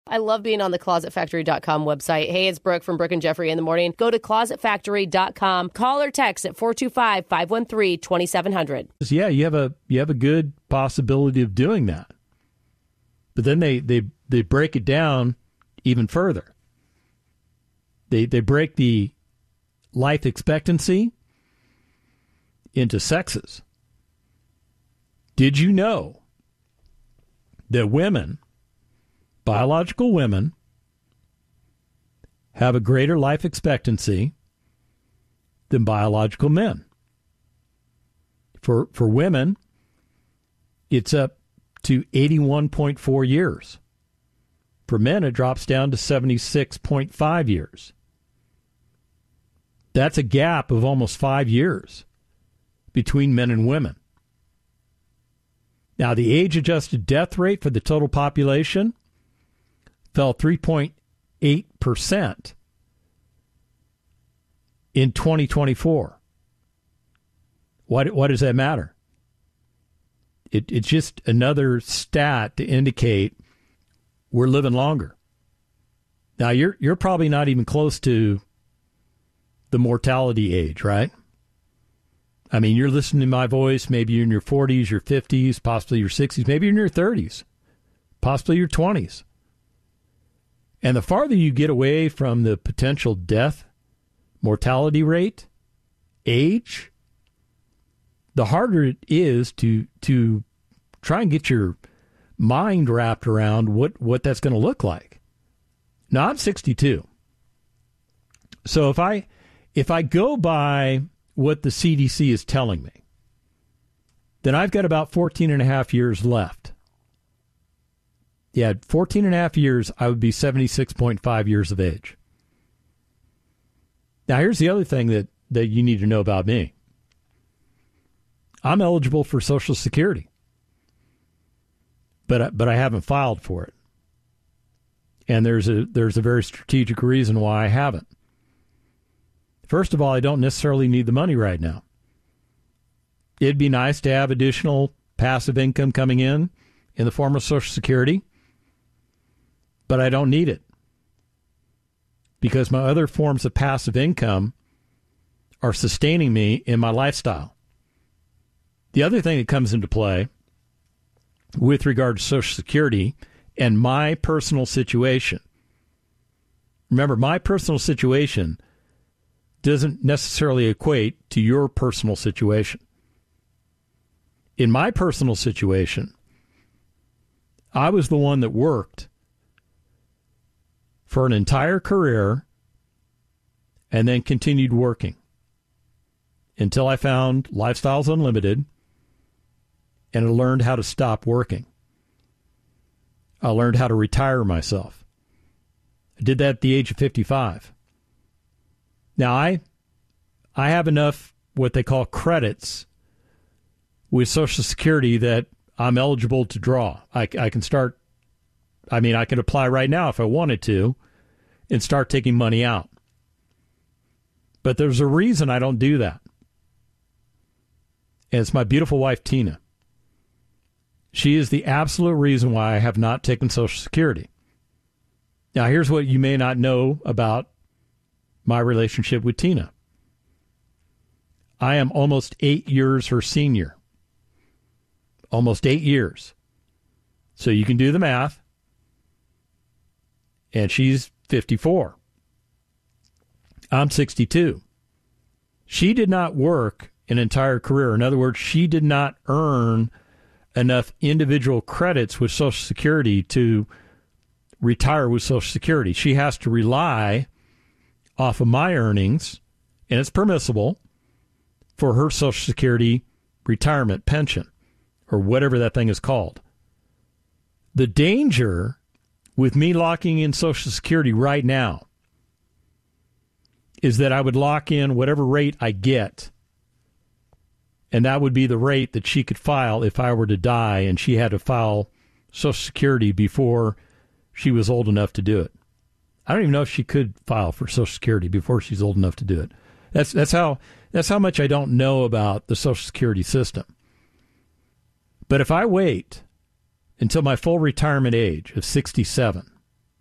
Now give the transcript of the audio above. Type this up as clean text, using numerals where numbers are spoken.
I love being on the ClosetFactory.com website. Hey, it's Brooke from Brooke and Jeffrey in the morning. Go to ClosetFactory.com. Call or text at 425-513-2700. Yeah, you have a good possibility of doing that. But then they break it down even further. They break the life expectancy into sexes. Did you know that women, biological women, have a greater life expectancy than biological men? For women, it's up to 81.4 years. For men, it drops down to 76.5 years. That's a gap of almost 5 years between men and women. Now, the age-adjusted death rate for the total population fell 3.8% in 2024. Why does that matter? It's just another stat to indicate we're living longer. Now, you're probably not even close to the mortality age, right? I mean, you're listening to my voice, maybe you're in your 40s, your 50s, possibly your 60s, maybe you're in your 30s, possibly your 20s. And the farther you get away from the potential death, mortality rate, age, the harder it is to try and get your mind wrapped around what that's going to look like. Now, I'm 62. So if I go by what the CDC is telling me, then I've got about 14 and a half years left. Yeah, 14 and a half years, I would be 76.5 years of age. Now, here's the other thing that you need to know about me. I'm eligible for Social Security, but I haven't filed for it. And there's a very strategic reason why I haven't. First of all, I don't necessarily need the money right now. It'd be nice to have additional passive income coming in the form of Social Security, but I don't need it because my other forms of passive income are sustaining me in my lifestyle. The other thing that comes into play with regard to Social Security and my personal situation, remember, my personal situation doesn't necessarily equate to your personal situation. In my personal situation, I was the one that worked for an entire career and then continued working until I found Lifestyles Unlimited and I learned how to stop working. I learned how to retire myself. I did that at the age of 55. Now, I have enough what they call credits with Social Security that I'm eligible to draw. I can start, I can apply right now if I wanted to and start taking money out. But there's a reason I don't do that. And it's my beautiful wife, Tina. She is the absolute reason why I have not taken Social Security. Now, here's what you may not know about my relationship with Tina. I am almost 8 years her senior. Almost 8 years. So you can do the math. And she's 54. I'm 62. She did not work an entire career. In other words, she did not earn enough individual credits with Social Security to retire with Social Security. She has to rely off of my earnings, and it's permissible, for her Social Security retirement pension, or whatever that thing is called. The danger with me locking in Social Security right now is that I would lock in whatever rate I get, and that would be the rate that she could file if I were to die and she had to file Social Security before she was old enough to do it. I don't even know if she could file for Social Security before she's old enough to do it. That's how much I don't know about the Social Security system. But if I wait until my full retirement age of 67,